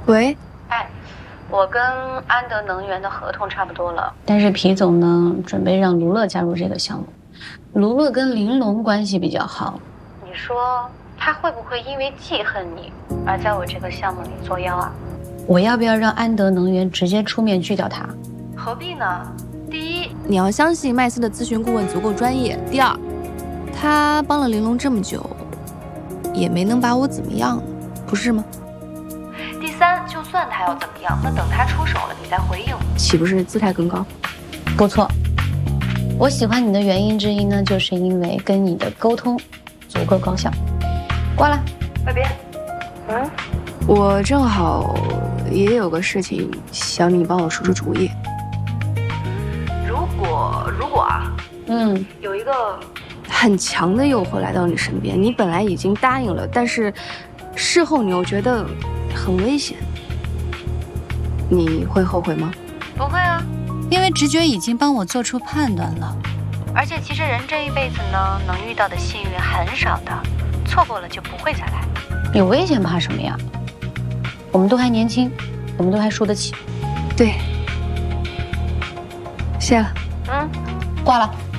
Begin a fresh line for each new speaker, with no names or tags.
喂，
哎，我跟安德能源的合同差不多了，但是皮总呢，准备让卢乐加入这个项目。卢乐跟玲珑关系比较好，你说他会不会因为记恨你而在我这个项目里作妖啊？我要不要让安德能源直接出面拒掉他？何必呢？第一，
你要相信麦斯的咨询顾问足够专业；第二，他帮了玲珑这么久，也没能把我怎么样，不是吗？
第三，就算他要怎么样，那等他出手了，你再回应，
岂不是姿态更高？
不错。我喜欢你的原因之一呢，就是因为跟你的沟通足够高效。挂了，拜别。
我正好也有个事情想你帮我出出主意。
如果啊，有一个
很强的诱惑来到你身边，你本来已经答应了，但是事后你又觉得很危险，你会后悔吗？
不会啊，因为直觉已经帮我做出判断了。而且其实人这一辈子呢，能遇到的幸运很少的，错过了就不会再来。有危险怕什么呀？我们都还年轻，我们都还输得起。
对，谢了。
挂了。